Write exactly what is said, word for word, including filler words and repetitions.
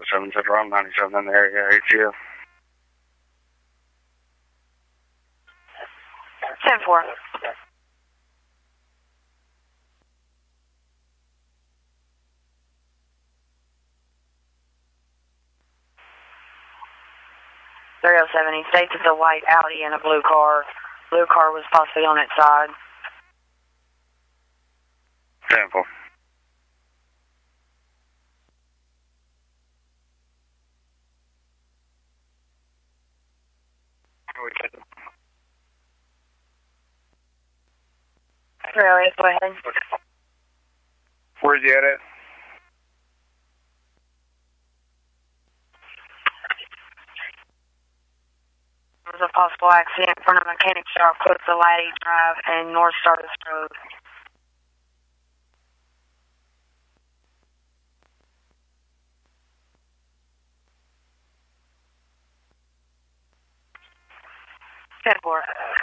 oh seven, Central on ninety-seven in the area, A T F. ten four. three oh seven, he states it's a white Audi and a blue car. Blue car was possibly on its side. ten four. three oh eight, go ahead. Where's he at? It? There was a possible accident in front of a mechanic shop close to Laddie Drive and North Stardust Road. ten four.